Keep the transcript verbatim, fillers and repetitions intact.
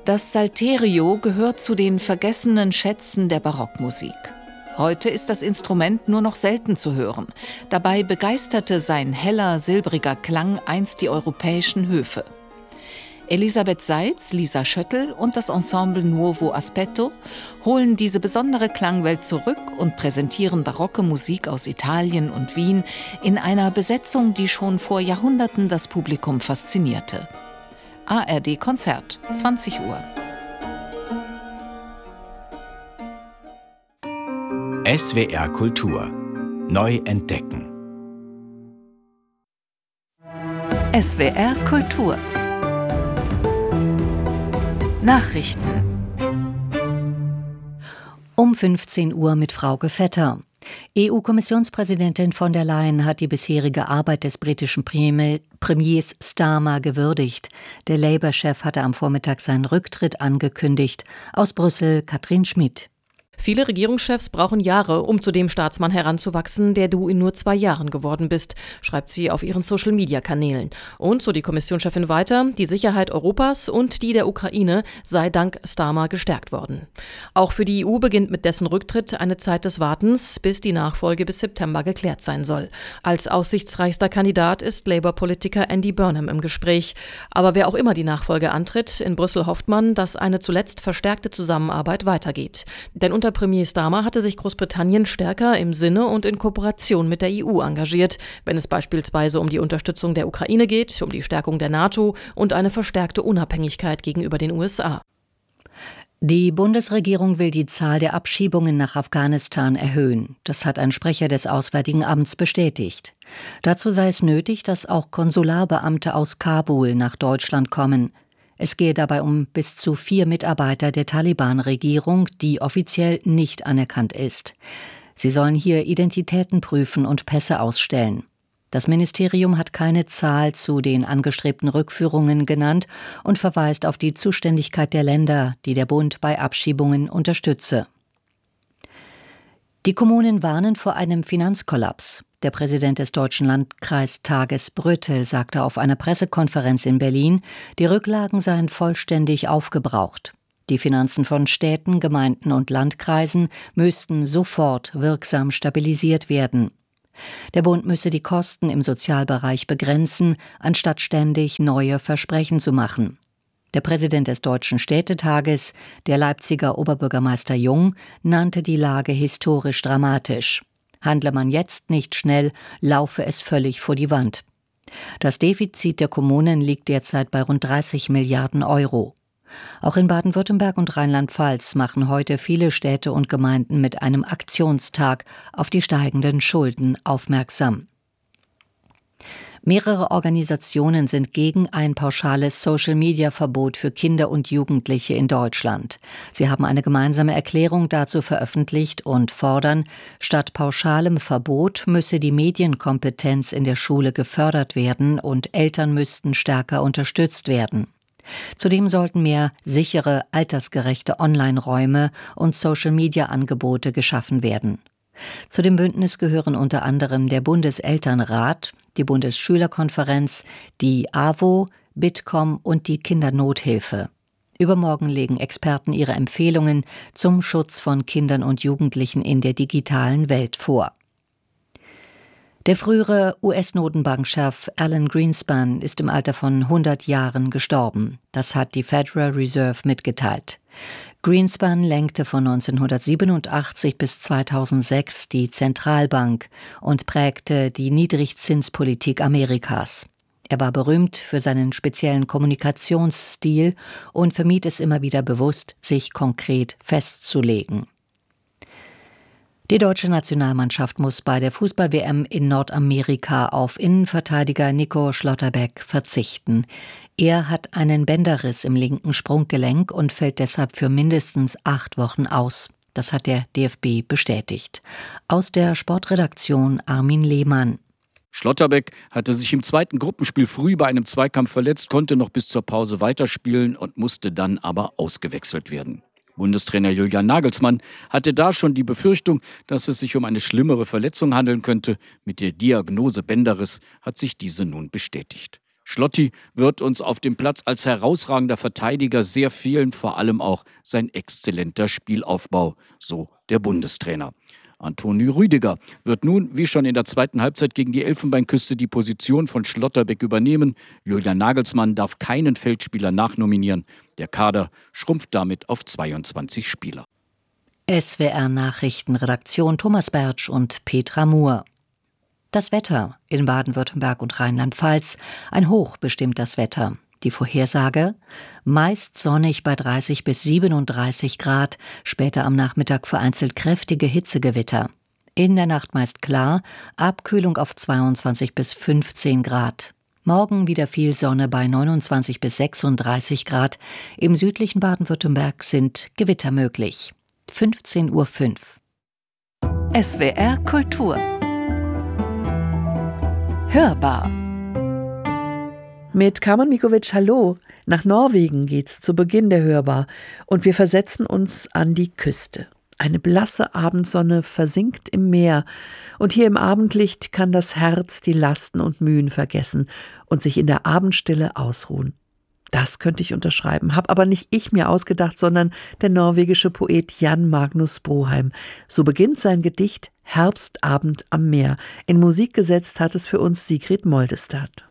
Das Salterio gehört zu den vergessenen Schätzen der Barockmusik. Heute ist das Instrument nur noch selten zu hören. Dabei begeisterte sein heller, silbriger Klang einst die europäischen Höfe. Elisabeth Seitz, Lisa Schöttl und das Ensemble Nuovo Aspetto holen diese besondere Klangwelt zurück und präsentieren barocke Musik aus Italien und Wien in einer Besetzung, die schon vor Jahrhunderten das Publikum faszinierte. A R D Konzert, zwanzig Uhr. S W R Kultur. Neu entdecken. S W R Kultur. Nachrichten. Um fünfzehn Uhr mit Frauke Vetter. E U-Kommissionspräsidentin von der Leyen hat die bisherige Arbeit des britischen Premiers Starmer gewürdigt. Der Labour-Chef hatte am Vormittag seinen Rücktritt angekündigt. Aus Brüssel Katrin Schmid. Viele Regierungschefs brauchen Jahre, um zu dem Staatsmann heranzuwachsen, der du in nur zwei Jahren geworden bist, schreibt sie auf ihren Social-Media-Kanälen. Und, so die Kommissionschefin weiter, die Sicherheit Europas und die der Ukraine sei dank Starmer gestärkt worden. Auch für die E U beginnt mit dessen Rücktritt eine Zeit des Wartens, bis die Nachfolge bis September geklärt sein soll. Als aussichtsreichster Kandidat ist Labour-Politiker Andy Burnham im Gespräch. Aber wer auch immer die Nachfolge antritt, in Brüssel hofft man, dass eine zuletzt verstärkte Zusammenarbeit weitergeht. Denn unter Premier Starmer hatte sich Großbritannien stärker im Sinne und in Kooperation mit der E U engagiert, wenn es beispielsweise um die Unterstützung der Ukraine geht, um die Stärkung der NATO und eine verstärkte Unabhängigkeit gegenüber den U S A. Die Bundesregierung will die Zahl der Abschiebungen nach Afghanistan erhöhen. Das hat ein Sprecher des Auswärtigen Amts bestätigt. Dazu sei es nötig, dass auch Konsularbeamte aus Kabul nach Deutschland kommen. Es gehe dabei um bis zu vier Mitarbeiter der Taliban-Regierung, die offiziell nicht anerkannt ist. Sie sollen hier Identitäten prüfen und Pässe ausstellen. Das Ministerium hat keine Zahl zu den angestrebten Rückführungen genannt und verweist auf die Zuständigkeit der Länder, die der Bund bei Abschiebungen unterstütze. Die Kommunen warnen vor einem Finanzkollaps. Der Präsident des Deutschen Landkreistages Brüttel sagte auf einer Pressekonferenz in Berlin, die Rücklagen seien vollständig aufgebraucht. Die Finanzen von Städten, Gemeinden und Landkreisen müssten sofort wirksam stabilisiert werden. Der Bund müsse die Kosten im Sozialbereich begrenzen, anstatt ständig neue Versprechen zu machen. Der Präsident des Deutschen Städtetages, der Leipziger Oberbürgermeister Jung, nannte die Lage historisch dramatisch. Handle man jetzt nicht schnell, laufe es völlig vor die Wand. Das Defizit der Kommunen liegt derzeit bei rund dreißig Milliarden Euro. Auch in Baden-Württemberg und Rheinland-Pfalz machen heute viele Städte und Gemeinden mit einem Aktionstag auf die steigenden Schulden aufmerksam. Mehrere Organisationen sind gegen ein pauschales Social-Media-Verbot für Kinder und Jugendliche in Deutschland. Sie haben eine gemeinsame Erklärung dazu veröffentlicht und fordern, statt pauschalem Verbot müsse die Medienkompetenz in der Schule gefördert werden und Eltern müssten stärker unterstützt werden. Zudem sollten mehr sichere, altersgerechte Online-Räume und Social-Media-Angebote geschaffen werden. Zu dem Bündnis gehören unter anderem der Bundeselternrat, die Bundesschülerkonferenz, die A W O, Bitkom und die Kindernothilfe. Übermorgen legen Experten ihre Empfehlungen zum Schutz von Kindern und Jugendlichen in der digitalen Welt vor. Der frühere U S-Notenbankchef Alan Greenspan ist im Alter von hundert Jahren gestorben. Das hat die Federal Reserve mitgeteilt. Greenspan lenkte von neunzehnhundertsiebenundachtzig bis zweitausendsechs die Zentralbank und prägte die Niedrigzinspolitik Amerikas. Er war berühmt für seinen speziellen Kommunikationsstil und vermied es immer wieder bewusst, sich konkret festzulegen. Die deutsche Nationalmannschaft muss bei der Fußball-W M in Nordamerika auf Innenverteidiger Nico Schlotterbeck verzichten. Er hat einen Bänderriss im linken Sprunggelenk und fällt deshalb für mindestens acht Wochen aus. Das hat der D F B bestätigt. Aus der Sportredaktion Armin Lehmann. Schlotterbeck hatte sich im zweiten Gruppenspiel früh bei einem Zweikampf verletzt, konnte noch bis zur Pause weiterspielen und musste dann aber ausgewechselt werden. Bundestrainer Julian Nagelsmann hatte da schon die Befürchtung, dass es sich um eine schlimmere Verletzung handeln könnte. Mit der Diagnose Bänderriss hat sich diese nun bestätigt. Schlotti wird uns auf dem Platz als herausragender Verteidiger sehr fehlen, vor allem auch sein exzellenter Spielaufbau, so der Bundestrainer. Antonio Rüdiger wird nun, wie schon in der zweiten Halbzeit gegen die Elfenbeinküste, die Position von Schlotterbeck übernehmen. Julian Nagelsmann darf keinen Feldspieler nachnominieren. Der Kader schrumpft damit auf zweiundzwanzig Spieler. S W R Nachrichtenredaktion Thomas Bertsch und Petra Muhr. Das Wetter in Baden-Württemberg und Rheinland-Pfalz. Ein Hoch bestimmt das Wetter. Die Vorhersage? Meist sonnig bei dreißig bis siebenunddreißig Grad, später am Nachmittag vereinzelt kräftige Hitzegewitter. In der Nacht meist klar, Abkühlung auf zweiundzwanzig bis fünfzehn Grad. Morgen wieder viel Sonne bei neunundzwanzig bis sechsunddreißig Grad. Im südlichen Baden-Württemberg sind Gewitter möglich. fünfzehn Uhr fünf. S W R Kultur. Hörbar. Mit Carmen Mikovic, hallo. Nach Norwegen geht's zu Beginn der Hörbar und wir versetzen uns an die Küste. Eine blasse Abendsonne versinkt im Meer und hier im Abendlicht kann das Herz die Lasten und Mühen vergessen und sich in der Abendstille ausruhen. Das könnte ich unterschreiben, hab aber nicht ich mir ausgedacht, sondern der norwegische Poet Jan Magnus Broheim. So beginnt sein Gedicht Herbstabend am Meer. In Musik gesetzt hat es für uns Sigrid Moldestad.